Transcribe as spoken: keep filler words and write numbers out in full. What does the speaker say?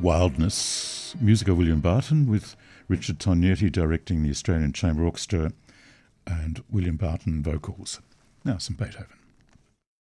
Wildness, music of William Barton, with Richard Tognetti directing the Australian Chamber Orchestra and William Barton vocals. Now some Beethoven.